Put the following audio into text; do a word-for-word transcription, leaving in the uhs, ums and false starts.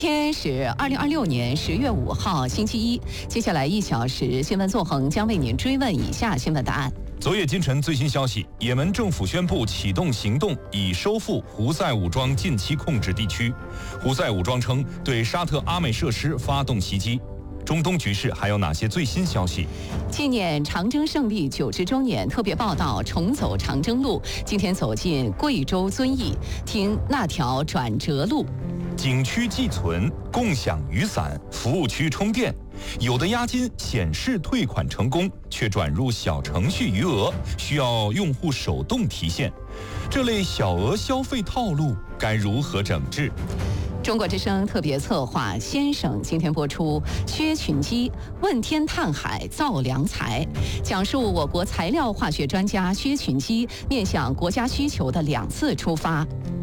天是二零二六年十月五号星期一，接下来一小时新闻纵横将为您追问以下新闻答案。 昨夜今晨最新消息，也门政府宣布启动行动，以收复胡塞武装近期控制地区。胡塞武装称对沙特阿美设施发动袭击。中东局势还有哪些最新消息？ 纪念长征胜利九十周年特别报道：重走长征路，今天走进贵州遵义，听那条转折路。 景区寄存，共享雨伞，服务区充电。有的押金显示退款成功，却转入小程序余额，需要用户手动提现。这类小额消费套路该如何整治？ 中国之声特别策划先生今天播出薛群基问天探海造良才，讲述我国材料化学专家薛群基面向国家需求的两次出发。